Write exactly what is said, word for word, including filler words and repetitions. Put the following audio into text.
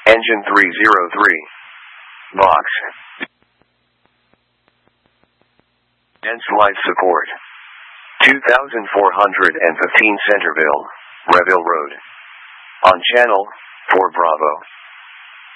Engine three zero three. Box. Dense life support. two thousand four hundred fifteen Centerville, Reville Road. On channel, four Bravo.